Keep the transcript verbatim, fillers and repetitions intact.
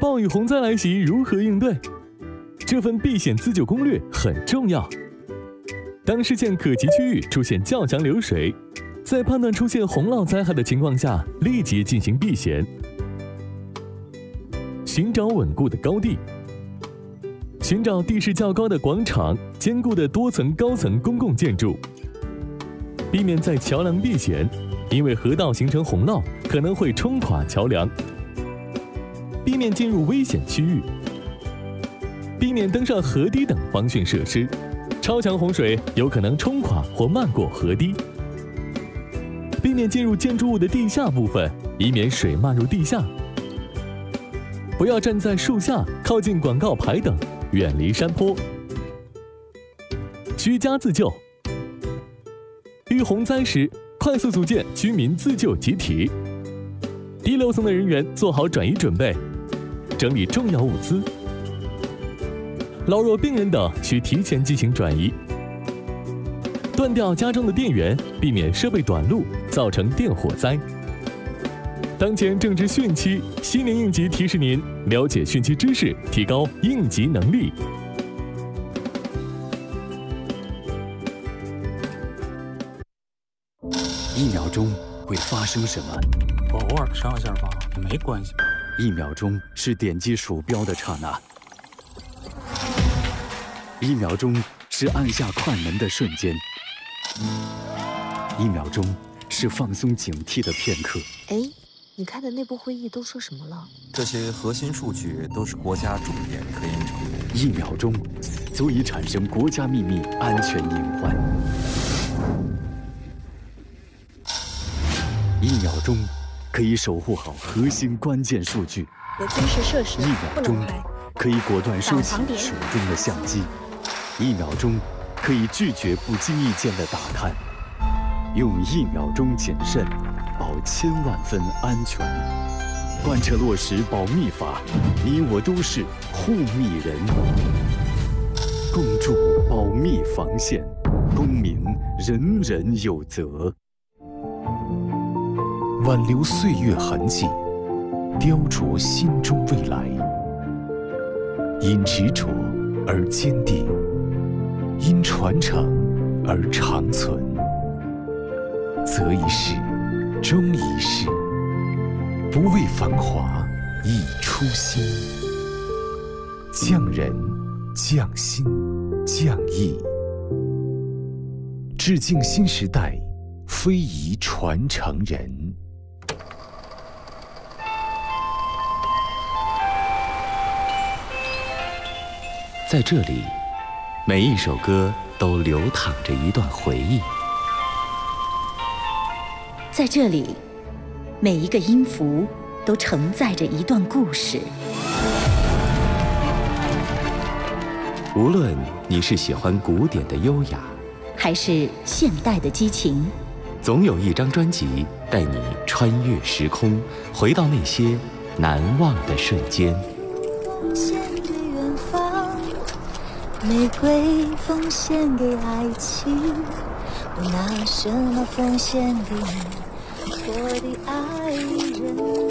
暴雨洪灾来袭，如何应对？这份避险自救攻略很重要。当视线可及区域出现较强流水，在判断出现洪涝灾害的情况下，立即进行避险。寻找稳固的高地，寻找地势较高的广场、坚固的多层高层公共建筑，避免在桥梁避险，因为河道形成洪涝可能会冲垮桥梁。避免进入危险区域，避免登上河堤等防汛设施，超强洪水有可能冲垮或漫过河堤。避免进入建筑物的地下部分，以免水漫入地下。不要站在树下、靠近广告牌等，远离山坡。居家自救，遇洪灾时，快速组建居民自救集体。低楼层的人员做好转移准备，整理重要物资。老弱病人等需提前进行转移。断掉家中的电源，避免设备短路，造成电火灾。当前正值汛期，新年应急提示您了解汛期知识，提高应急能力。 一秒钟会发生什么？ 我偶尔上一下吧，也没关系吧。 一秒钟是点击鼠标的刹那，一秒钟是按下快门的瞬间，一秒钟是放松警惕的片刻。 哎，你开的内部会议都说什么了？ 这些核心数据都是国家重点科研成果。 一秒钟足以产生国家秘密安全隐患。一秒钟可以守护好核心关键数据。 有军事设施一秒钟可以果断收起手中的相机。一秒钟可以拒绝不经意间的打探。用一秒钟谨慎，保千万分安全。贯彻落实保密法，你我都是护密人。共筑保密防线，公民人人有责。 挽留岁月痕迹，雕琢心中未来。因执着而坚定，因传承而长存。择一事，终一事，不为繁华，以初心。匠人，匠心，匠艺，致敬新时代非遗传承人。 在这里，每一首歌都流淌着一段回忆。 在这里，每一个音符都承载着一段故事。 无论你是喜欢古典的优雅， 还是现代的激情， 总有一张专辑带你穿越时空，回到那些难忘的瞬间。 玫瑰奉献给爱情，我拿什么奉献给你，我的爱人？